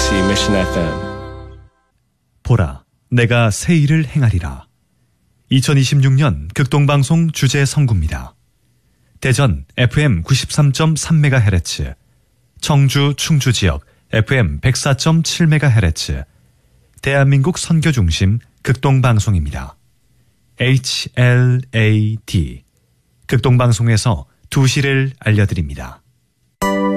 KBOC Mission FM. 보라, 내가 새 일을 행하리라. 2026년 극동방송 주제 선구입니다. 대전 FM 93.3MHz, 청주 충주 지역 FM 104.7MHz, 대한민국 선교 중심 극동방송입니다. HLAD, 극동방송에서 2시를 알려드립니다.